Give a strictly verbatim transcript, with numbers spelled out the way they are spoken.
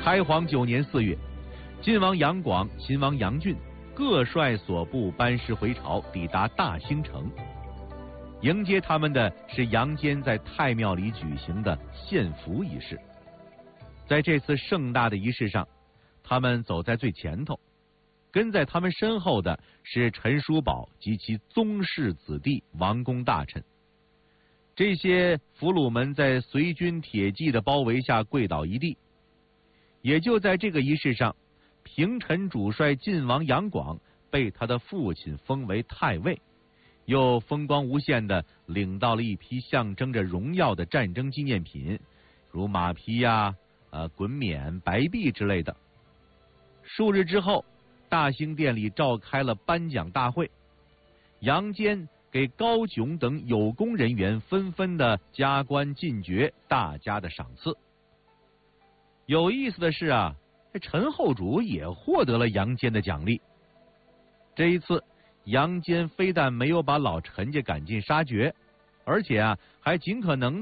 开皇九年四月，晋王杨广、秦王杨俊各率所部班师回朝，抵达大兴城。迎接他们的是杨坚在太庙里举行的献俘仪式。在这次盛大的仪式上，他们走在最前头，跟在他们身后的是陈叔宝及其宗室子弟、王公大臣。这些俘虏们在随军铁骑的包围下跪倒一地。也就在这个仪式上，平陈主帅晋王杨广被他的父亲封为太尉，又风光无限的领到了一批象征着荣耀的战争纪念品，如马匹呀、啊、呃衮冕、白璧之类的。数日之后，大兴殿里召开了颁奖大会，杨坚给高炯等有功人员纷纷的加官进爵，大加的赏赐。有意思的是啊，陈后主也获得了杨坚的奖励。这一次，杨坚非但没有把老陈家赶尽杀绝，而且啊，还尽可能